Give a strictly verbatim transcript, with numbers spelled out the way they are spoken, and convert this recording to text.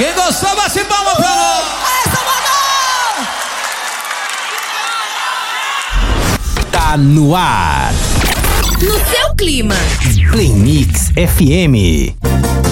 Quem gostou, bate palma pra nós. Aê, Salvador! Tá no ar. No seu clima. Play Mix F M.